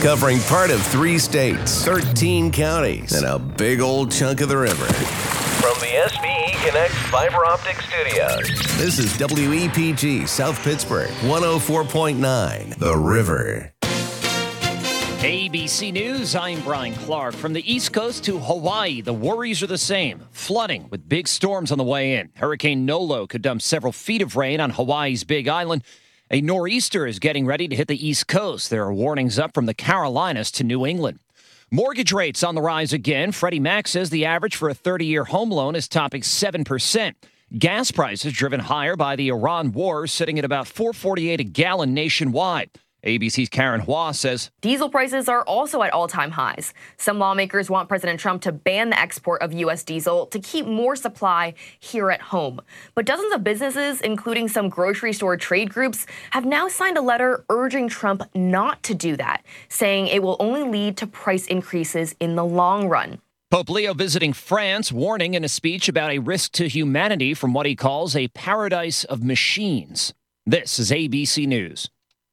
covering part of 3 states, 13 counties, and a big old chunk of the river. From the SVE Connect Fiber Optic Studios, this is WEPG South Pittsburgh, 104.9, The River. ABC News, I'm Brian Clark. From the East Coast to Hawaii, the worries are the same. Flooding with big storms on the way in. Hurricane Nolo could dump several feet of rain on Hawaii's Big Island. A nor'easter is getting ready to hit the East Coast. There are warnings up from the Carolinas to New England. Mortgage rates on the rise again. Freddie Mac says the average for a 30-year home loan is topping 7%. Gas prices driven higher by the Iran war, sitting at about $4.48 a gallon nationwide. ABC's Karen Hua says diesel prices are also at all-time highs. Some lawmakers want President Trump to ban the export of U.S. diesel to keep more supply here at home. But dozens of businesses, including some grocery store trade groups, have now signed a letter urging Trump not to do that, saying it will only lead to price increases in the long run. Pope Leo visiting France, warning in a speech about a risk to humanity from what he calls a paradise of machines. This is ABC News.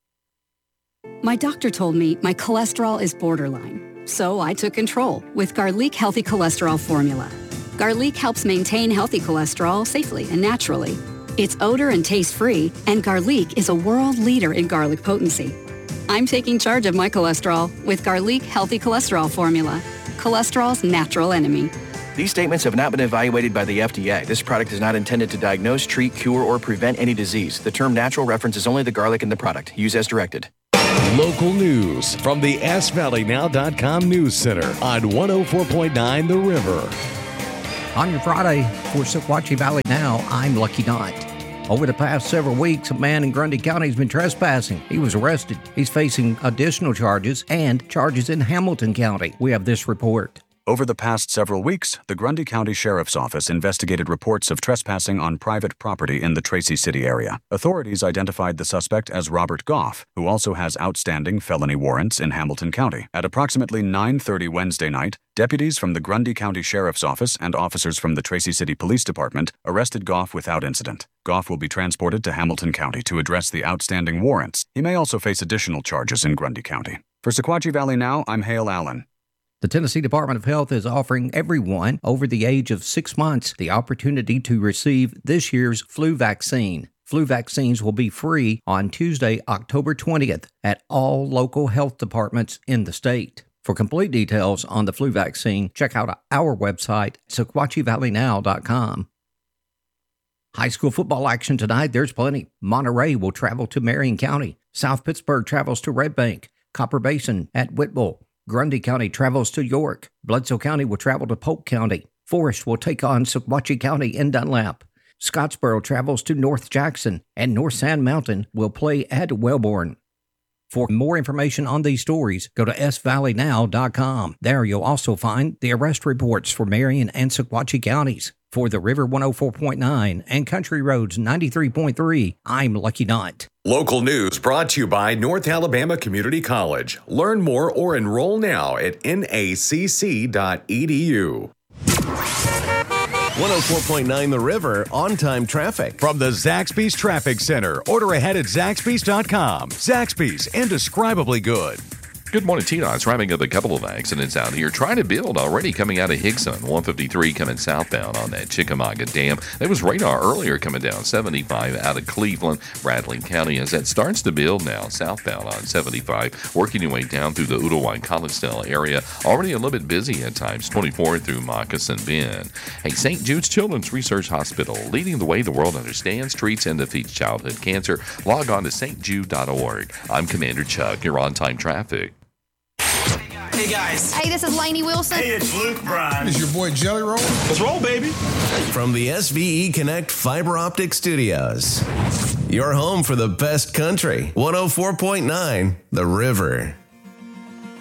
My doctor told me my cholesterol is borderline, so I took control with Garlic Healthy Cholesterol Formula. Garlic helps maintain healthy cholesterol safely and naturally. It's odor and taste-free, and Garlic is a world leader in garlic potency. I'm taking charge of my cholesterol with Garlic Healthy Cholesterol Formula, cholesterol's natural enemy. These statements have not been evaluated by the FDA. This product is not intended to diagnose, treat, cure, or prevent any disease. The term natural references only the garlic in the product. Use as directed. Local news from the SValleyNow.com News Center on 104.9 The River. On your Friday for Sequatchie Valley Now, I'm Lucky Knott. Over the past several weeks, a man in Grundy County has been trespassing. He was arrested. He's facing additional charges and charges in Hamilton County. We have this report. Over the past several weeks, the Grundy County Sheriff's Office investigated reports of trespassing on private property in the Tracy City area. Authorities identified the suspect as Robert Goff, who also has outstanding felony warrants in Hamilton County. At approximately 9:30 Wednesday night, deputies from the Grundy County Sheriff's Office and officers from the Tracy City Police Department arrested Goff without incident. Goff will be transported to Hamilton County to address the outstanding warrants. He may also face additional charges in Grundy County. For Sequatchie Valley Now, I'm Hale Allen. The Tennessee Department of Health is offering everyone over the age of 6 months the opportunity to receive this year's flu vaccine. Flu vaccines will be free on Tuesday, October 20th at all local health departments in the state. For complete details on the flu vaccine, check out our website, SequatchieValleyNow.com. High school football action tonight, there's plenty. Monterey will travel to Marion County. South Pittsburgh travels to Red Bank. Copper Basin at Whitwell. Grundy County travels to York. Bledsoe County will travel to Polk County. Forest will take on Sequatchie County in Dunlap. Scottsboro travels to North Jackson. And North Sand Mountain will play at Wellborn. For more information on these stories, go to SValleyNow.com. There you'll also find the arrest reports for Marion and Sequatchie counties. For the River 104.9 and Country Roads 93.3, I'm Lucky Knott. Local news brought to you by North Alabama Community College. Learn more or enroll now at nacc.edu. 104.9 The River, on-time traffic. From the Zaxby's Traffic Center. Order ahead at Zaxby's.com. Zaxby's, indescribably good. Good morning, T-Dot's wrapping up a couple of accidents out here. Trying to build already coming out of Higson. 153 coming southbound on that Chickamauga Dam. There was radar earlier coming down 75 out of Cleveland, Bradley County. As that starts to build now southbound on 75, working your way down through the Ooltewah-Collinsdale area. Already a little bit busy at times, 24 through Moccasin Bend. Hey, St. Jude's Children's Research Hospital, leading the way the world understands, treats, and defeats childhood cancer. Log on to stjude.org. I'm Commander Chuck. You're on-time traffic. Hey guys. Hey, this is Lainey Wilson. Hey, it's Luke Bryan. It's your boy Jelly Roll. Let's roll, baby. From the SVE Connect Fiber Optic Studios. Your home for the best country. 104.9 The River.